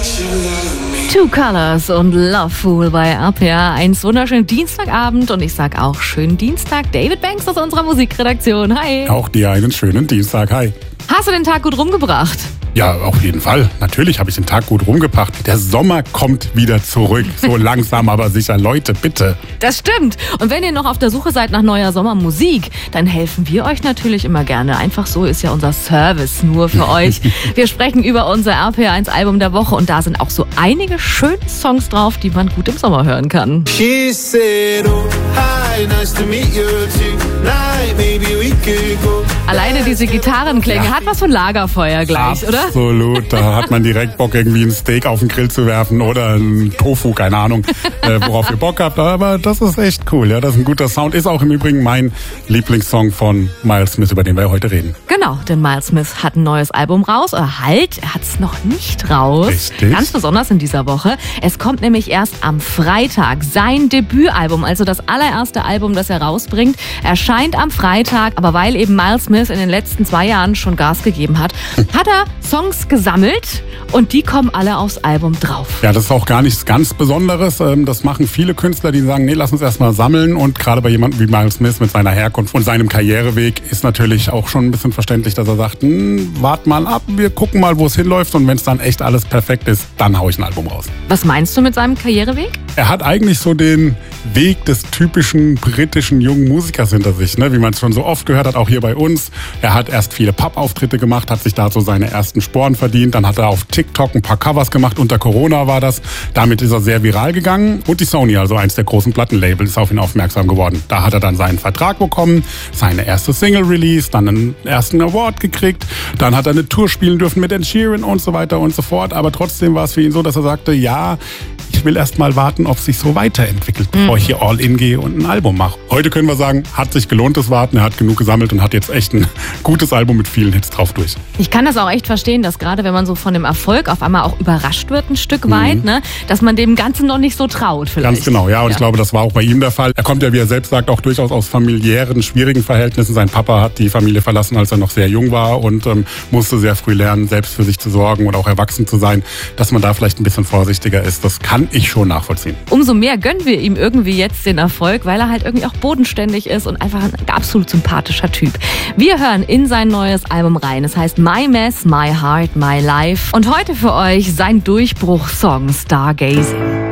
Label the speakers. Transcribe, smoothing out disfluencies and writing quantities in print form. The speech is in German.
Speaker 1: Two Colors und Loveful bei RPA 1. Wunderschönen Dienstagabend und ich sag auch schönen Dienstag. David Banks aus unserer Musikredaktion. Hi.
Speaker 2: Auch dir einen schönen Dienstag. Hi.
Speaker 1: Hast du den Tag gut rumgebracht?
Speaker 2: Ja, auf jeden Fall. Natürlich habe ich den Tag gut rumgebracht. Der Sommer kommt wieder zurück. So langsam, aber sicher. Leute, bitte.
Speaker 1: Das stimmt. Und wenn ihr noch auf der Suche seid nach neuer Sommermusik, dann helfen wir euch natürlich immer gerne. Einfach so ist ja unser Service nur für euch. Wir sprechen über unser RPA1 Album der Woche und da sind auch so einige schöne Songs drauf, die man gut im Sommer hören kann.
Speaker 3: She said, oh, hi, nice to meet you tonight, maybe we could go.
Speaker 1: Alleine diese Gitarrenklänge hat was von Lagerfeuer gleich, oder?
Speaker 2: Absolut, da hat man direkt Bock, irgendwie ein Steak auf den Grill zu werfen oder ein Tofu, keine Ahnung, worauf ihr Bock habt. Aber das ist echt cool, ja, das ist ein guter Sound. Ist auch im Übrigen mein Lieblingssong von Miles Smith, über den wir heute reden.
Speaker 1: Genau, denn Miles Smith hat ein neues Album raus. Oder halt, er hat es noch nicht raus.
Speaker 2: Richtig.
Speaker 1: Ganz besonders in dieser Woche. Es kommt nämlich erst am Freitag. Sein Debütalbum, also das allererste Album, das er rausbringt, erscheint am Freitag. Aber weil eben Miles Smith in den letzten 2 Jahren schon Gas gegeben hat, hat er Songs gesammelt und die kommen alle aufs Album drauf.
Speaker 2: Ja, das ist auch gar nichts ganz Besonderes. Das machen viele Künstler, die sagen, nee, lass uns erst mal sammeln. Und gerade bei jemandem wie Miles Smith mit seiner Herkunft und seinem Karriereweg ist natürlich auch schon ein bisschen verständlich, dass er sagt, wart mal ab, wir gucken mal, wo es hinläuft. Und wenn es dann echt alles perfekt ist, dann hau ich ein Album raus.
Speaker 1: Was meinst du mit seinem Karriereweg?
Speaker 2: Er hat eigentlich so den Weg des typischen britischen jungen Musikers hinter sich, ne? Wie man es schon so oft gehört hat, auch hier bei uns. Er hat erst viele Pub-Auftritte gemacht, hat sich da so seine ersten Sporen verdient. Dann hat er auf TikTok ein paar Covers gemacht, unter Corona war das. Damit ist er sehr viral gegangen. Und die Sony, also eins der großen Plattenlabels, ist auf ihn aufmerksam geworden. Da hat er dann seinen Vertrag bekommen, seine erste Single release, dann einen ersten Award gekriegt. Dann hat er eine Tour spielen dürfen mit Ed Sheeran und so weiter und so fort. Aber trotzdem war es für ihn so, dass er sagte, ja, ich will erst mal warten, ob es sich so weiterentwickelt, bevor ich hier all in gehe und ein Album mache. Heute können wir sagen, hat sich gelohnt, das Warten. Er hat genug gesammelt und hat jetzt echt ein gutes Album mit vielen Hits drauf durch.
Speaker 1: Ich kann das auch echt verstehen, dass gerade wenn man so von dem Erfolg auf einmal auch überrascht wird ein Stück weit, ne, dass man dem Ganzen noch nicht so traut vielleicht.
Speaker 2: Ganz genau, ja. Und ich glaube, das war auch bei ihm der Fall. Er kommt ja, wie er selbst sagt, auch durchaus aus familiären, schwierigen Verhältnissen. Sein Papa hat die Familie verlassen, als er noch sehr jung war und musste sehr früh lernen, selbst für sich zu sorgen und auch erwachsen zu sein. Dass man da vielleicht ein bisschen vorsichtiger ist, das kann ich schon nachvollziehen.
Speaker 1: Umso mehr gönnen wir ihm irgendwie jetzt den Erfolg, weil er halt irgendwie auch bodenständig ist und einfach ein absolut sympathischer Typ. Wir hören in sein neues Album rein. Es heißt My Mess, My Heart, My Life. Und heute für euch sein Durchbruchsong Stargazing.